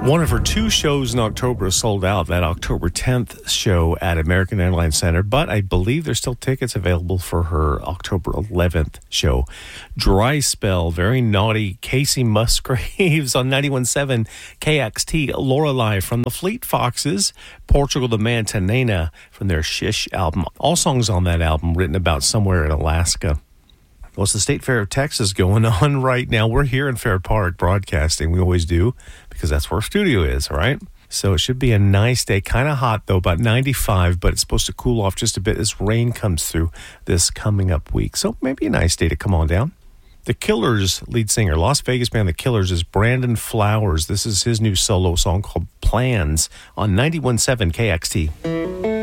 One of her two shows in October sold out, that October 10th show at American Airlines Center, but I believe there's still tickets available for her October 11th show. Dry Spell, very naughty Casey Musgraves on 91.7 KXT, Lorelei from the Fleet Foxes, Portugal the Mantanena from their Shish album. All songs on that album written about somewhere in Alaska. Well, it's the State Fair of Texas going on right now. We're here in Fair Park broadcasting. We always do, because that's where our studio is, right? So it should be a nice day. Kind of hot, though, about 95, but it's supposed to cool off just a bit as rain comes through this coming up week. So maybe a nice day to come on down. The Killers lead singer, Las Vegas band The Killers, is Brandon Flowers. This is his new solo song called Plans on 91.7 KXT.